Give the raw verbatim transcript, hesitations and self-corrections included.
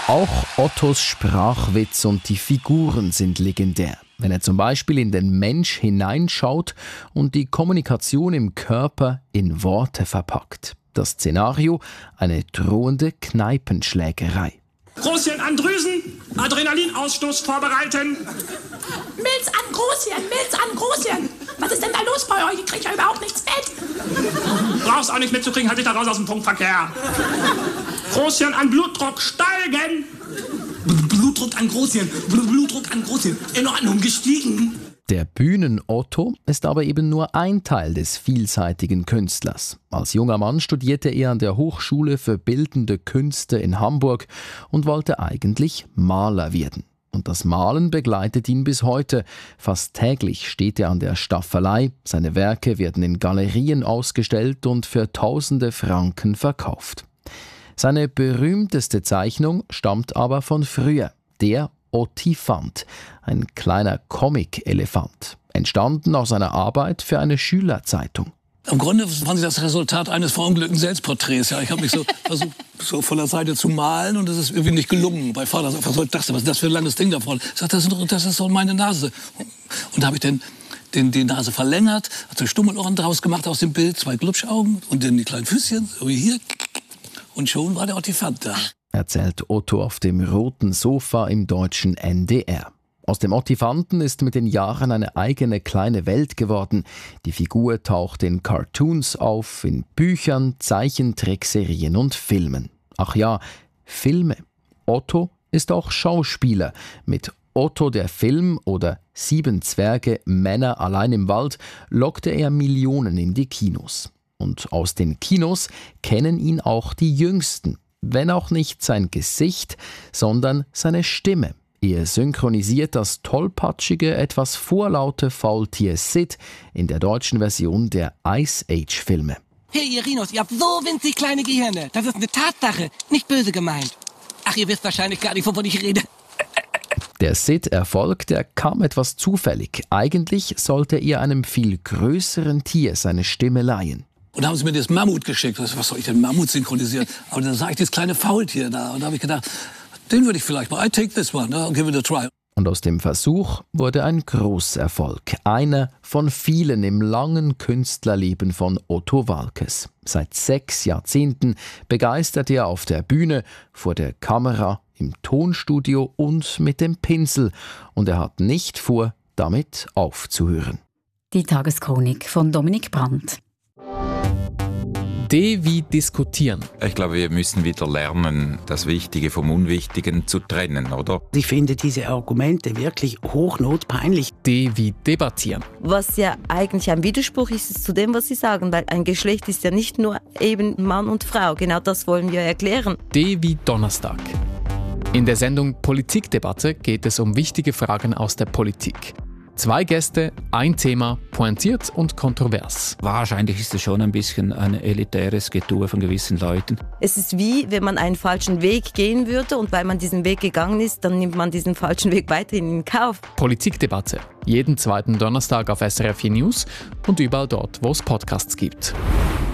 Auch Ottos Sprachwitz und die Figuren sind legendär. Wenn er zum Beispiel in den Mensch hineinschaut und die Kommunikation im Körper in Worte verpackt. Das Szenario: eine drohende Kneipenschlägerei. Großhirn an Drüsen, Adrenalinausstoß vorbereiten. Milz an Großhirn, Milz an Großhirn. Was ist denn da los bei euch? Ich krieg ja überhaupt nichts mit. Brauchst auch nicht mitzukriegen, halt dich da raus aus dem Punktverkehr. Großhirn an Blutdruck steigen. Blutdruck an Großhirn, Blutdruck an Großhirn. In Ordnung, gestiegen. Der Bühnen-Otto ist aber eben nur ein Teil des vielseitigen Künstlers. Als junger Mann studierte er an der Hochschule für Bildende Künste in Hamburg und wollte eigentlich Maler werden. Und das Malen begleitet ihn bis heute. Fast täglich steht er an der Staffelei. Seine Werke werden in Galerien ausgestellt und für tausende Franken verkauft. Seine berühmteste Zeichnung stammt aber von früher, der Ottifant, ein kleiner Comic-Elefant, entstanden aus einer Arbeit für eine Schülerzeitung. Im Grunde waren sie das Resultat eines verunglückten Selbstporträts. Ja, ich habe mich so versucht, so von der Seite zu malen und das ist irgendwie nicht gelungen. Mein Vater sagt, was soll das? Was ist das für ein langes Ding da vorne? Ich sagte, das ist, das ist so meine Nase. Und da habe ich den, den, die Nase verlängert, hat so Stummelohren draus gemacht aus dem Bild, zwei Glubschaugen und dann die kleinen Füßchen, so wie hier. Und schon war der Ottifant da. Erzählt Otto auf dem roten Sofa im deutschen N D R. Aus dem Ottifanten ist mit den Jahren eine eigene kleine Welt geworden. Die Figur taucht in Cartoons auf, in Büchern, Zeichentrickserien und Filmen. Ach ja, Filme. Otto ist auch Schauspieler. Mit Otto der Film oder Sieben Zwerge, Männer allein im Wald lockte er Millionen in die Kinos. Und aus den Kinos kennen ihn auch die Jüngsten. Wenn auch nicht sein Gesicht, sondern seine Stimme. Er synchronisiert das tollpatschige, etwas vorlaute Faultier Sid in der deutschen Version der Ice Age Filme. Hey ihr Rhinos, ihr habt so winzig kleine Gehirne. Das ist eine Tatsache, nicht böse gemeint. Ach, ihr wisst wahrscheinlich gar nicht, wovon ich rede. Der Sid-Erfolg, der kam etwas zufällig. Eigentlich sollte er einem viel größeren Tier seine Stimme leihen. Und da haben sie mir das Mammut geschickt. Was soll ich denn Mammut synchronisieren? Aber dann sah ich das kleine Faultier da. Und da habe ich gedacht, den würde ich vielleicht mal. I take this one, I'll give it a try. Und aus dem Versuch wurde ein Großerfolg. Einer von vielen im langen Künstlerleben von Otto Waalkes. Seit sechs Jahrzehnten begeistert er auf der Bühne, vor der Kamera, im Tonstudio und mit dem Pinsel. Und er hat nicht vor, damit aufzuhören. Die Tageschronik von Dominik Brandt. D wie diskutieren. Ich glaube, wir müssen wieder lernen, das Wichtige vom Unwichtigen zu trennen, oder? Ich finde diese Argumente wirklich hochnotpeinlich. D wie debattieren. Was ja eigentlich ein Widerspruch ist zu dem, was Sie sagen, weil ein Geschlecht ist ja nicht nur eben Mann und Frau. Genau das wollen wir erklären. D wie Donnerstag. In der Sendung Politikdebatte geht es um wichtige Fragen aus der Politik. Zwei Gäste, ein Thema, pointiert und kontrovers. Wahrscheinlich ist es schon ein bisschen ein elitäres Getue von gewissen Leuten. Es ist wie, wenn man einen falschen Weg gehen würde und weil man diesen Weg gegangen ist, dann nimmt man diesen falschen Weg weiterhin in Kauf. Politikdebatte. Jeden zweiten Donnerstag auf S R F vier News und überall dort, wo es Podcasts gibt.